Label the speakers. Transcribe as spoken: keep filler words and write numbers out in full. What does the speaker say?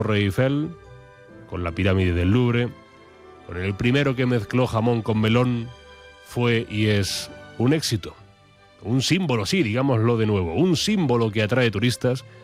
Speaker 1: Torre Eiffel, con la pirámide del Louvre, con el primero que mezcló jamón con melón, fue y es un éxito. Un símbolo, sí, digámoslo de nuevo, un símbolo que atrae turistas